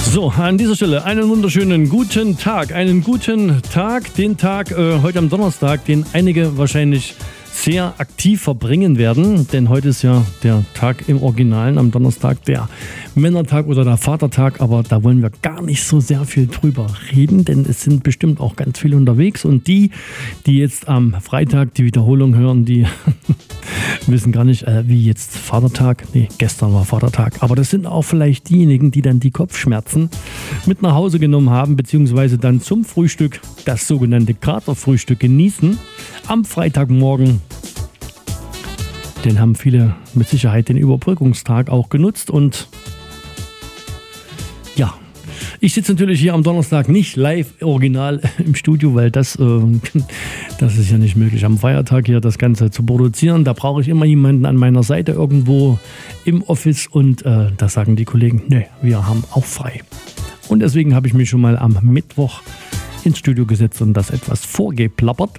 So, an dieser Stelle einen wunderschönen guten Tag. Den Tag heute am Donnerstag, den einige wahrscheinlich sehr aktiv verbringen werden, denn heute ist ja der Tag im Originalen am Donnerstag, der Männertag oder der Vatertag, aber da wollen wir gar nicht so sehr viel drüber reden, denn es sind bestimmt auch ganz viele unterwegs und die jetzt am Freitag die Wiederholung hören, die wissen gar nicht, wie jetzt Vatertag, nee, gestern war Vatertag, aber das sind auch vielleicht diejenigen, die dann die Kopfschmerzen mit nach Hause genommen haben, beziehungsweise dann zum Frühstück das sogenannte Katerfrühstück genießen am Freitagmorgen. Den haben viele mit Sicherheit den Überbrückungstag auch genutzt und ja, ich sitze natürlich hier am Donnerstag nicht live original im Studio, weil das ist ja nicht möglich, am Feiertag hier das Ganze zu produzieren. Da brauche ich immer jemanden an meiner Seite irgendwo im Office und da sagen die Kollegen, nee, wir haben auch frei. Und deswegen habe ich mich schon mal am Mittwoch ins Studio gesetzt und das etwas vorgeplappert.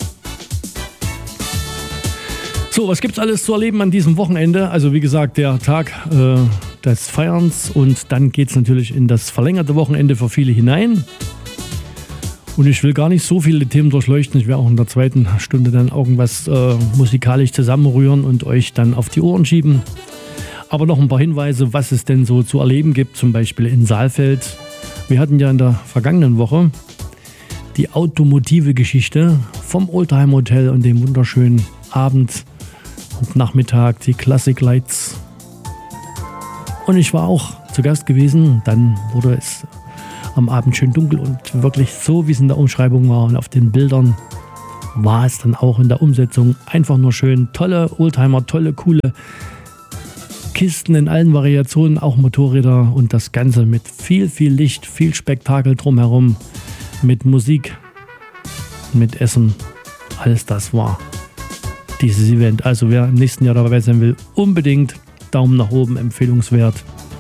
So, was gibt's alles zu erleben an diesem Wochenende? Also wie gesagt, der Tag des Feierns und dann geht's natürlich in das verlängerte Wochenende für viele hinein. Und ich will gar nicht so viele Themen durchleuchten. Ich werde auch in der zweiten Stunde dann irgendwas musikalisch zusammenrühren und euch dann auf die Ohren schieben. Aber noch ein paar Hinweise, was es denn so zu erleben gibt, zum Beispiel in Saalfeld. Wir hatten ja in der vergangenen Woche die automotive Geschichte vom Oldtimer Hotel und dem wunderschönen Abend und Nachmittag, die Classic Lights. Und ich war auch zu Gast gewesen. Dann wurde es am Abend schön dunkel und wirklich so, wie es in der Umschreibung war und auf den Bildern, war es dann auch in der Umsetzung einfach nur schön. Tolle Oldtimer, tolle, coole Kisten in allen Variationen, auch Motorräder und das Ganze mit viel, viel Licht, viel Spektakel drumherum, mit Musik, mit Essen. Alles das war dieses Event. Also wer im nächsten Jahr dabei sein will, unbedingt Daumen nach oben, empfehlungswert.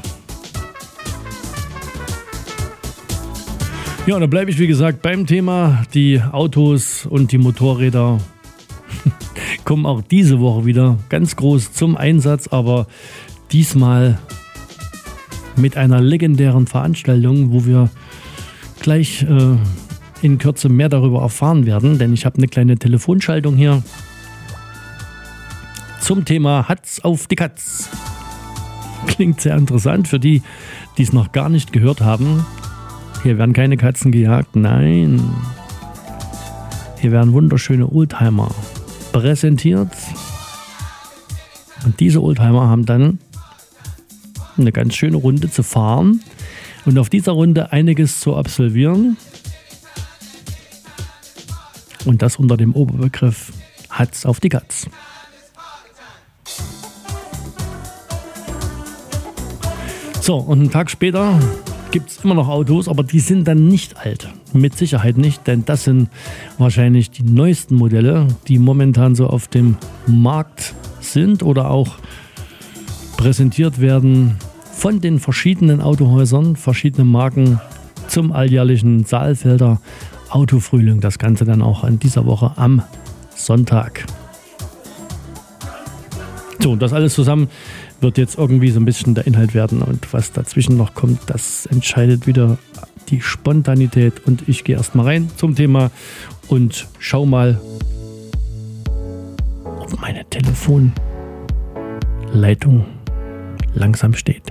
Ja, und da bleibe ich wie gesagt beim Thema. Die Autos und die Motorräder kommen auch diese Woche wieder ganz groß zum Einsatz, aber diesmal mit einer legendären Veranstaltung, wo wir gleich in Kürze mehr darüber erfahren werden, denn ich habe eine kleine Telefonschaltung hier zum Thema Hatz auf die Katz. Klingt sehr interessant für die, die es noch gar nicht gehört haben. Hier werden keine Katzen gejagt, nein. Hier werden wunderschöne Oldtimer präsentiert. Und diese Oldtimer haben dann eine ganz schöne Runde zu fahren und auf dieser Runde einiges zu absolvieren. Und das unter dem Oberbegriff Hatz auf die Katz. So, und einen Tag später gibt es immer noch Autos, aber die sind dann nicht alt. Mit Sicherheit nicht, denn das sind wahrscheinlich die neuesten Modelle, die momentan so auf dem Markt sind oder auch präsentiert werden von den verschiedenen Autohäusern, verschiedene Marken zum alljährlichen Saalfelder Autofrühling. Das Ganze dann auch in dieser Woche am Sonntag. So, und das alles zusammen wird jetzt irgendwie so ein bisschen der Inhalt werden und was dazwischen noch kommt, das entscheidet wieder die Spontanität und ich gehe erstmal rein zum Thema und schau mal, ob meine Telefonleitung langsam steht.